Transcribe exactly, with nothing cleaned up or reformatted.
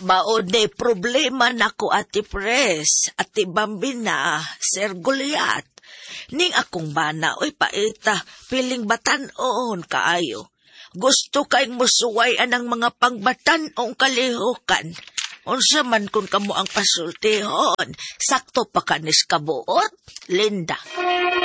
Maod na problema nako ati Pres, ati Bambina, Sir Goliath. Ning akong bana, oy paita, piling batanon kaayo. Gusto kaing musuway anang mga pangbatanong kalihukan. Unsa man kung kamo ang pasultihon, sakto pa kanis kabuot, Linda.